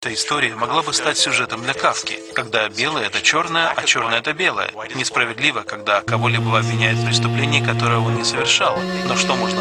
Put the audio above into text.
Эта история могла бы стать сюжетом для Кафки, когда белое — это черное, а черное — это белое. Несправедливо, когда кого-либо обвиняют в преступлении, которое он не совершал. Но что можно